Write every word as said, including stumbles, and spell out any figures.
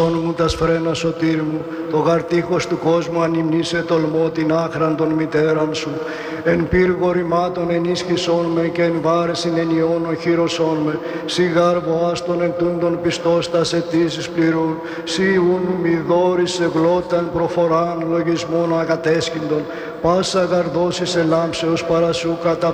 μου τας φρένα σωτήρ μου, το γαρτίχος του κόσμου ανυμνήσε τολμώ την άχραν των μητέραν σου. Εν πύργο ρημάτων ενίσχυσόν με και εν βάρεσιν ενιών οχύρωσόν με. Σι γάρβο άστον εν τούντων πιστός τας αιτήσεις πληρούν. Σι ουν μη δόρισε γλώταν προφοράν λογισμών ακατέσχυντων. Πάσα γαρδώσεις ελάμψεως παρασού κατά